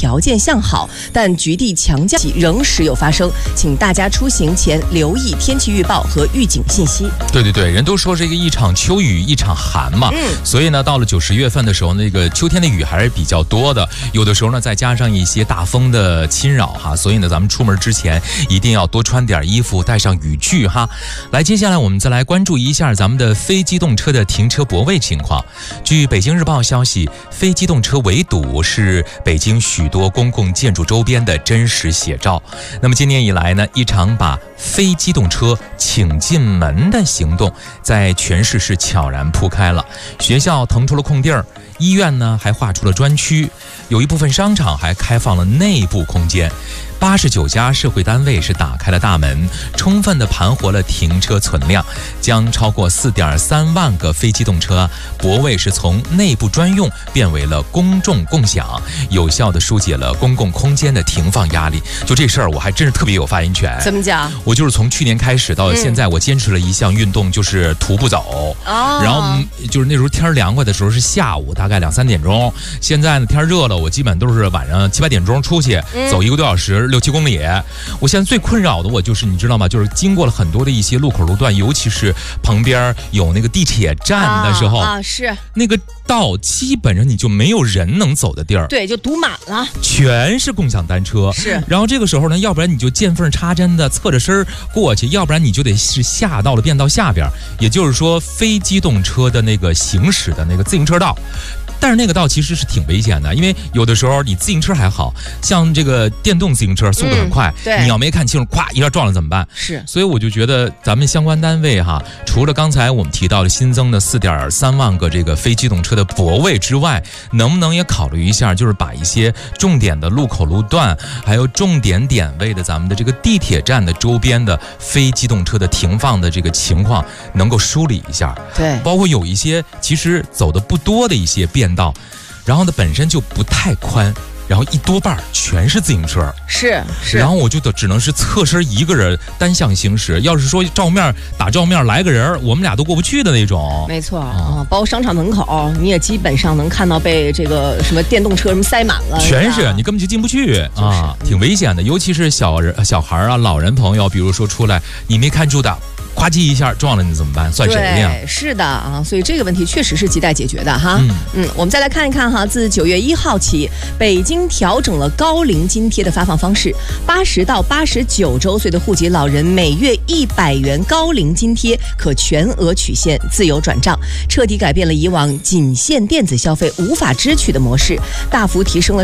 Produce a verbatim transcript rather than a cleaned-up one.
条件向好，但局地强降仍时有发生，请大家出行前留意天气预报和预警信息。 对对对，人都说这个一场秋雨一场寒嘛，嗯，所以呢，到了九十月份的时候，那个秋天的雨还是比较多的，有的时候呢，再加上一些大风的侵扰哈，所以呢，咱们出门之前一定要多穿点衣服，带上雨具哈。来，接下来我们再来关注一下咱们的非机动车的停车泊位情况。据北京日报消息，非机动车围堵是北京许多公共建筑周边的真实写照。那么今年以来呢，一场把非机动车请进门的行动在全市是悄然铺开了。学校腾出了空地儿，医院呢还划出了专区，有一部分商场还开放了内部空间。八十九家社会单位是打开了大门，充分地盘活了停车存量，将超过四点三万个非机动车泊位是从内部专用变为了公众共享，有效地疏解了公共空间的停放压力。就这事儿，我还真是特别有发言权。 怎么讲？ 我就是从去年开始到现在，我坚持了一项运动，就是徒步走。哦。然后就是那时候天凉快的时候是下午大概两三点钟，现在呢天热了，我基本都是晚上七八点钟出去、嗯、走一个多小时。六七公里，我现在最困扰的我就是你知道吗？就是经过了很多的一些路口路段，尤其是旁边有那个地铁站的时候， 啊, 啊是那个道基本上你就没有人能走的地儿， 对，就堵满了， 全是共享单车。 是， 然后这个时候呢，要不然你就见缝插针的侧着身过去，要不然你就得是下道的变道下边，也就是说非机动车的那个行驶的那个自行车道。但是那个道其实是挺危险的，因为有的时候你自行车还好，像这个电动自行车速度很快、嗯、你要没看清楚，咵一下撞了怎么办？ 是， 所以我就觉得咱们相关单位哈，除了刚才我们提到的新增的四点三万个这个非机动车的泊位之外，能不能也考虑一下，就是把一些重点的路口路段，还有重点点位的咱们的这个地铁站的周边的非机动车的停放的这个情况，能够梳理一下。 对， 包括有一些其实走的不多的一些变道，然后呢本身就不太宽，然后一多半全是自行车， 是是， 然后我就得只能是侧身一个人单向行驶。要是说照面打照面来个人，我们俩都过不去的那种。 没错啊、嗯，包括商场门口，你也基本上能看到被这个什么电动车什么塞满了， 全是，你根本就进不去、就是、啊，挺危险的。尤其是小人、小孩啊、老人朋友，比如说出来你没看住的，夸叽一下撞了你怎么办？算谁的呀？ 对，是的啊，所以这个问题确实是亟待解决的哈。嗯嗯，我们再来看一看哈，自九月一号起，北京调整了高龄津贴的发放方式，八十到八十九周岁的户籍老人每月一百元高龄津贴可全额取现，自由转账，彻底改变了以往仅限电子消费无法支取的模式，大幅提升了